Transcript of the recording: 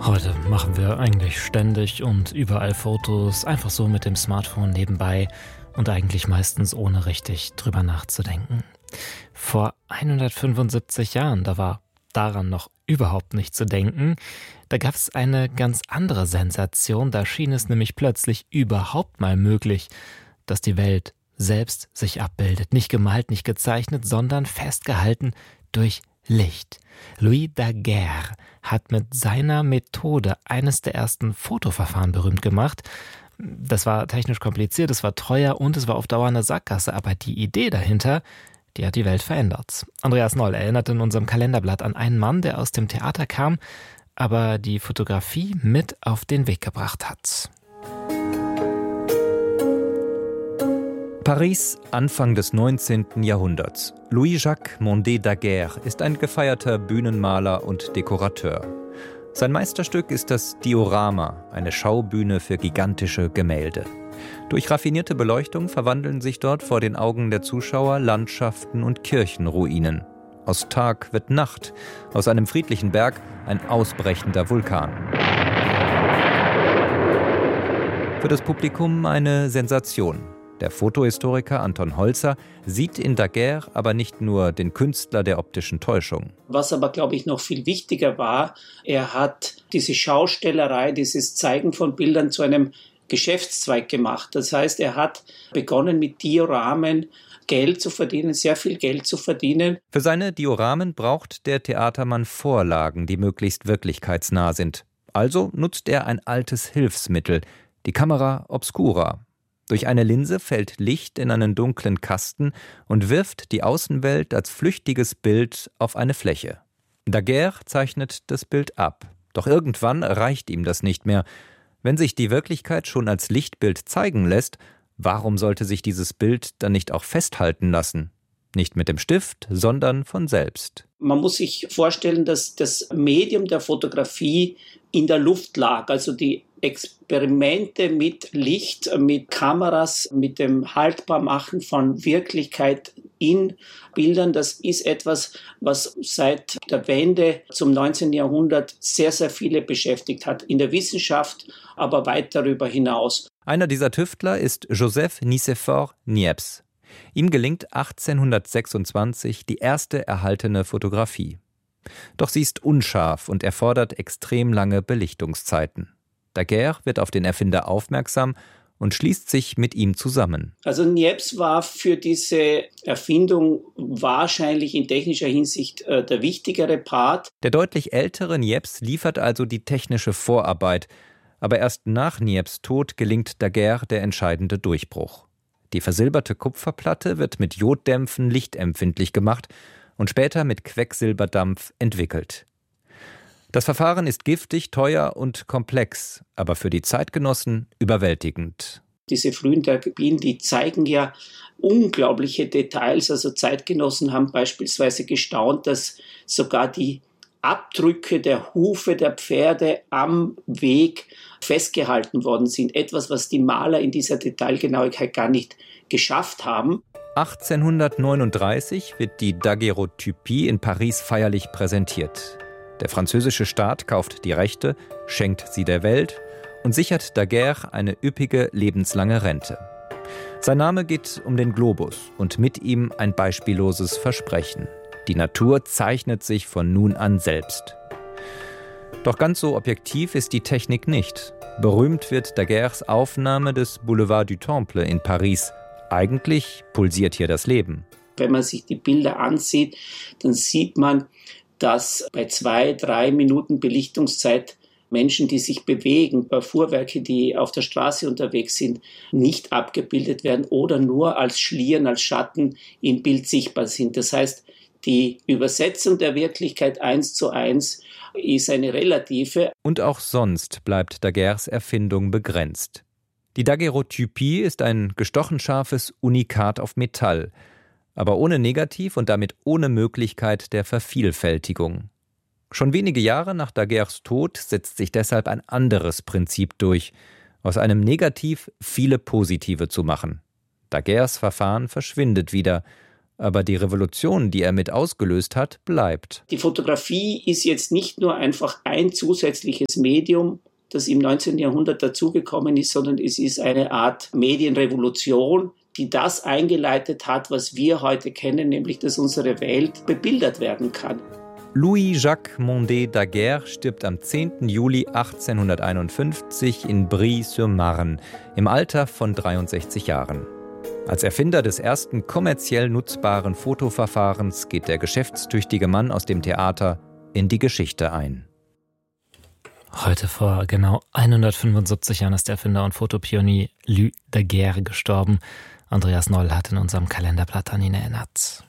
Heute machen wir eigentlich ständig und überall Fotos, einfach so mit dem Smartphone nebenbei und eigentlich meistens ohne richtig drüber nachzudenken. Vor 175 Jahren, da war daran noch überhaupt nicht zu denken. Da gab es eine ganz andere Sensation, da schien es nämlich plötzlich überhaupt mal möglich, dass die Welt selbst sich abbildet. Nicht gemalt, nicht gezeichnet, sondern festgehalten durch Licht. Louis Daguerre hat mit seiner Methode eines der ersten Fotoverfahren berühmt gemacht. Das war technisch kompliziert, es war teuer und es war auf Dauer eine Sackgasse, aber die Idee dahinter, die hat die Welt verändert. Andreas Noll erinnert in unserem Kalenderblatt an einen Mann, der aus dem Theater kam, aber die Fotografie mit auf den Weg gebracht hat. Paris, Anfang des 19. Jahrhunderts. Louis-Jacques Mondé Daguerre ist ein gefeierter Bühnenmaler und Dekorateur. Sein Meisterstück ist das Diorama, eine Schaubühne für gigantische Gemälde. Durch raffinierte Beleuchtung verwandeln sich dort vor den Augen der Zuschauer Landschaften und Kirchenruinen. Aus Tag wird Nacht, aus einem friedlichen Berg ein ausbrechender Vulkan. Für das Publikum eine Sensation. Der Fotohistoriker Anton Holzer sieht in Daguerre aber nicht nur den Künstler der optischen Täuschung. Was aber, glaube ich, noch viel wichtiger war, er hat diese Schaustellerei, dieses Zeigen von Bildern zu einem Geschäftszweig gemacht. Das heißt, er hat begonnen mit Dioramen Geld zu verdienen, sehr viel Geld zu verdienen. Für seine Dioramen braucht der Theatermann Vorlagen, die möglichst wirklichkeitsnah sind. Also nutzt er ein altes Hilfsmittel, die Camera obscura. Durch eine Linse fällt Licht in einen dunklen Kasten und wirft die Außenwelt als flüchtiges Bild auf eine Fläche. Daguerre zeichnet das Bild ab. Doch irgendwann reicht ihm das nicht mehr. Wenn sich die Wirklichkeit schon als Lichtbild zeigen lässt, warum sollte sich dieses Bild dann nicht auch festhalten lassen? Nicht mit dem Stift, sondern von selbst. Man muss sich vorstellen, dass das Medium der Fotografie in der Luft lag. Also die Experimente mit Licht, mit Kameras, mit dem Haltbarmachen von Wirklichkeit in Bildern, das ist etwas, was seit der Wende zum 19. Jahrhundert sehr, sehr viele beschäftigt hat. In der Wissenschaft, aber weit darüber hinaus. Einer dieser Tüftler ist Joseph Nicéphore Niepce. Ihm gelingt 1826 die erste erhaltene Fotografie. Doch sie ist unscharf und erfordert extrem lange Belichtungszeiten. Daguerre wird auf den Erfinder aufmerksam und schließt sich mit ihm zusammen. Also Niepce war für diese Erfindung wahrscheinlich in technischer Hinsicht der wichtigere Part. Der deutlich ältere Niepce liefert also die technische Vorarbeit, aber erst nach Niepces Tod gelingt Daguerre der entscheidende Durchbruch. Die versilberte Kupferplatte wird mit Joddämpfen lichtempfindlich gemacht und später mit Quecksilberdampf entwickelt. Das Verfahren ist giftig, teuer und komplex, aber für die Zeitgenossen überwältigend. Diese frühen Daguerreoptypien, die zeigen ja unglaubliche Details. Also Zeitgenossen haben beispielsweise gestaunt, dass sogar die Abdrücke der Hufe der Pferde am Weg festgehalten worden sind. Etwas, was die Maler in dieser Detailgenauigkeit gar nicht geschafft haben. 1839 wird die Daguerreotypie in Paris feierlich präsentiert. Der französische Staat kauft die Rechte, schenkt sie der Welt und sichert Daguerre eine üppige lebenslange Rente. Sein Name geht um den Globus und mit ihm ein beispielloses Versprechen. Die Natur zeichnet sich von nun an selbst. Doch ganz so objektiv ist die Technik nicht. Berühmt wird Daguerres Aufnahme des Boulevard du Temple in Paris. Eigentlich pulsiert hier das Leben. Wenn man sich die Bilder ansieht, dann sieht man, dass bei 2-3 Minuten Belichtungszeit Menschen, die sich bewegen, Fuhrwerke, die auf der Straße unterwegs sind, nicht abgebildet werden oder nur als Schlieren, als Schatten im Bild sichtbar sind. Das heißt, die Übersetzung der Wirklichkeit 1:1 ist eine relative. Und auch sonst bleibt Daguerres Erfindung begrenzt. Die Daguerreotypie ist ein gestochen scharfes Unikat auf Metall, aber ohne Negativ und damit ohne Möglichkeit der Vervielfältigung. Schon wenige Jahre nach Daguerres Tod setzt sich deshalb ein anderes Prinzip durch, aus einem Negativ viele positive zu machen. Daguerres Verfahren verschwindet wieder Aber die Revolution, die er mit ausgelöst hat, bleibt. Die Fotografie ist jetzt nicht nur einfach ein zusätzliches Medium, das im 19. Jahrhundert dazugekommen ist, sondern es ist eine Art Medienrevolution, die das eingeleitet hat, was wir heute kennen, nämlich dass unsere Welt bebildert werden kann. Louis-Jacques Mondé Daguerre stirbt am 10. Juli 1851 in Brie-sur-Marne im Alter von 63 Jahren. Als Erfinder des ersten kommerziell nutzbaren Fotoverfahrens geht der geschäftstüchtige Mann aus dem Theater in die Geschichte ein. Heute vor genau 175 Jahren ist der Erfinder und Fotopionier Louis Daguerre gestorben. Andreas Noll hat in unserem Kalenderblatt an ihn erinnert.